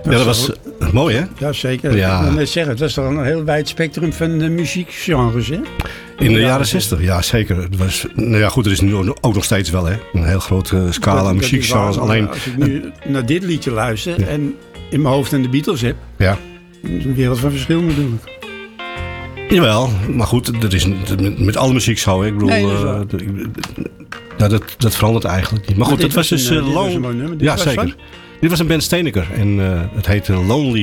Ja, dat was mooi, hè? Ja, zeker. Ja. Ik wil net zeggen, het was toch een heel wijd spectrum van muziekgenres, hè? In de jaren 60, ja zeker. Het was, nou ja, goed, er is nu ook nog steeds wel, hè? Een heel grote scala muziekgenres. Alleen als ik nu naar dit liedje luister en in mijn hoofd aan de Beatles heb, ja. is een wereld van verschil natuurlijk. Jawel, maar goed, dat is met alle muziek zo. Hè? Ik bedoel, dat verandert eigenlijk niet. Maar goed, dat was dus Lonely. Ja, zeker. Dit was een Ben Steeneker en het heette Lonely